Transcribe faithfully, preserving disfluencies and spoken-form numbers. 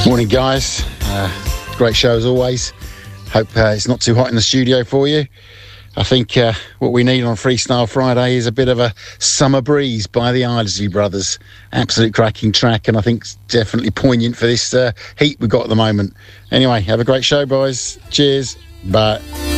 Morning, guys. Uh, great show as always. Hope uh, it's not too hot in the studio for you. I think uh, what we need on Freestyle Friday is a bit of a summer breeze by the Isley Brothers. Absolute cracking track, and I think it's definitely poignant for this uh, heat we've got at the moment. Anyway, have a great show, boys. Cheers. Bye.